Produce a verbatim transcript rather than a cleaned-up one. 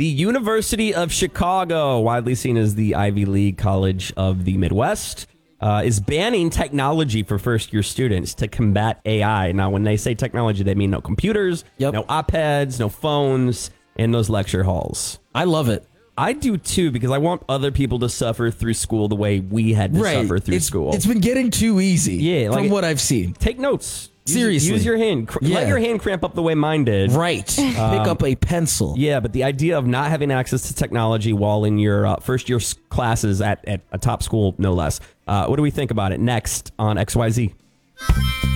The University of Chicago, widely seen as the Ivy League college of the Midwest, uh, is banning technology for first-year students to combat A I. Now, when they say technology, they mean no computers, Yep. no iPads, no phones in those lecture halls. I love it. I do too, because I want other people to suffer through school the way we had to Right. suffer through it's, school. It's been getting too easy. Yeah, like from it- what I've seen. Take notes. Use- Seriously. Use your hand. Cr- Yeah. Let your hand cramp up the way mine did. Right. Pick up a pencil. Yeah, but the idea of not having access to technology while in your uh, first year s- classes at, at a top school, no less. Uh, what do we think about it? Next on X Y Z.